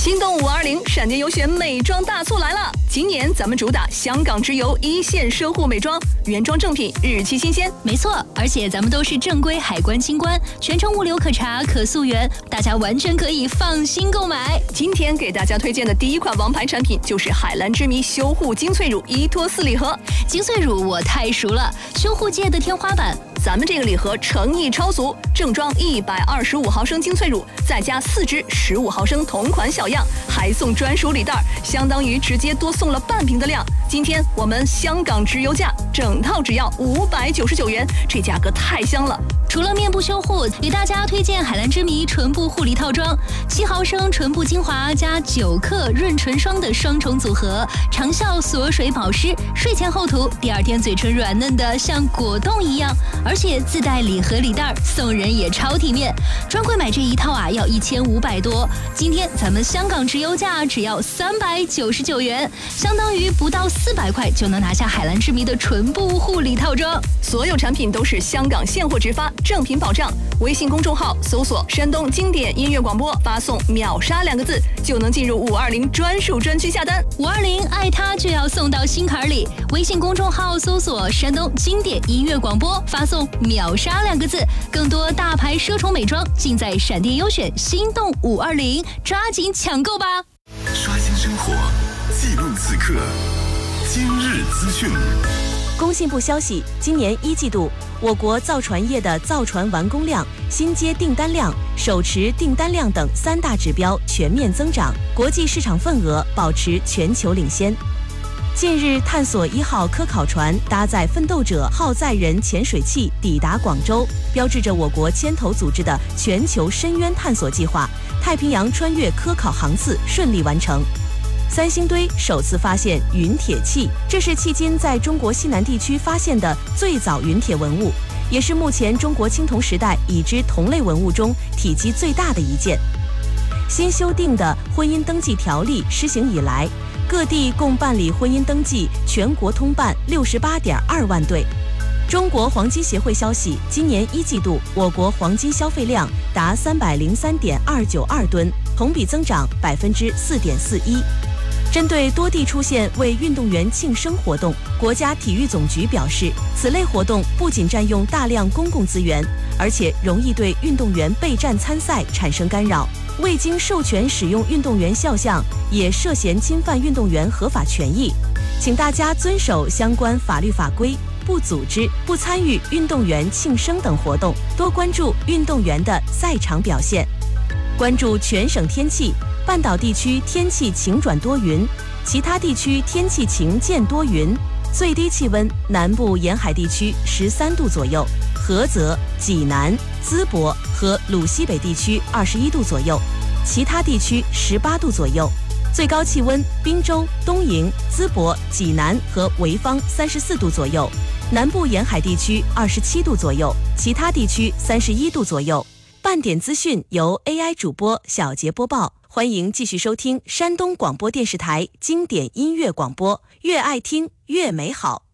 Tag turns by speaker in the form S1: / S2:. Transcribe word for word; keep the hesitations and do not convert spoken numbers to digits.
S1: 心动五二零闪电优选美妆大促来了！今年咱们主打香港直邮一线奢护美妆，原装正品，日期新鲜。
S2: 没错，而且咱们都是正规海关清关，全程物流可查可溯源，大家完全可以放心购买。
S1: 今天给大家推荐的第一款王牌产品就是海蓝之谜修护精粹乳一托四礼盒。
S2: 精粹乳我太熟了，修护界的天花板。
S1: 咱们这个礼盒诚意超足，正装一百二十五毫升精粹乳，再加四支十五毫升同款小样，还送专属礼袋，相当于直接多送了半瓶的量。今天我们香港直邮价，整套只要五百九十九元，这价格太香了。
S2: 除了面部修护，给大家推荐海蓝之谜唇部护理套装，七毫升唇部精华加九克润唇霜的双重组合，长效锁水保湿，睡前后涂，第二天嘴唇软嫩的像果冻一样，而且自带礼盒礼袋，送人也超体面。专柜买这一套啊要一千五百多，今天咱们香港直邮价只要三百九十九元，相当于不到四百块就能拿下海蓝之谜的唇部护理套装。
S1: 所有产品都是香港现货直发，正品保障。微信公众号搜索山东经典音乐广播，发送秒杀两个字就能进入五二零专属专区下单。
S2: 五二零爱它就要送到心坎里。微信公众号搜索山东经典音乐广播，发送秒杀两个字，更多大牌奢宠美妆尽在闪电优选心动五二零，抓紧抢购吧！
S3: 刷新生活，记录此刻，今日资讯。
S4: 工信部消息，今年一季度，我国造船业的造船完工量、新接订单量、手持订单量等三大指标全面增长，国际市场份额保持全球领先。近日，探索一号科考船搭载奋斗者号载人潜水器抵达广州，标志着我国牵头组织的全球深渊探索计划太平洋穿越科考航次顺利完成。三星堆首次发现陨铁器，这是迄今在中国西南地区发现的最早陨铁文物，也是目前中国青铜时代已知同类文物中体积最大的一件。新修订的婚姻登记条例施行以来，各地共办理婚姻登记全国通办六十八点二万对。中国黄金协会消息，今年一季度我国黄金消费量达三百零三点二九二吨，同比增长百分之四点四一。针对多地出现为运动员庆生活动，国家体育总局表示，此类活动不仅占用大量公共资源，而且容易对运动员备战参赛产生干扰。未经授权使用运动员肖像，也涉嫌侵犯运动员合法权益。请大家遵守相关法律法规，不组织、不参与运动员庆生等活动，多关注运动员的赛场表现。关注全省天气。半岛地区天气晴转多云，其他地区天气晴见多云。最低气温，南部沿海地区十三度左右，菏泽、济南、淄博和鲁西北地区二十一度左右，其他地区十八度左右。最高气温，滨州、东营、淄博、济南和潍坊三十四度左右，南部沿海地区二十七度左右，其他地区三十一度左右。半点资讯由 A I 主播小杰播报。欢迎继续收听山东广播电视台经典音乐广播，越爱听越美好。